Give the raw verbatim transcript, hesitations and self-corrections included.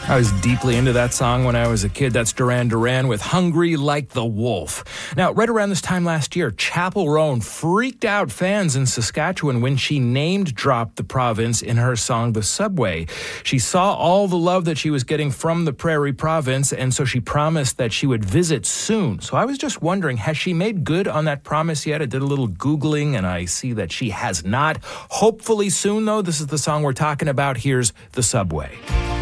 I was deeply into that song when I was a kid. That's Duran Duran with Hungry Like the Wolf. Now, right around this time last year, Chappell Roan freaked out fans in Saskatchewan when she named-dropped the province in her song The Subway. She saw all the love that she was getting from the Prairie Province, and so she promised that she would visit soon. So I was just wondering, has she made good on that promise yet? I did a little Googling, and I see that she has not. Hopefully soon, though. This is the song we're talking about. Here's The Subway.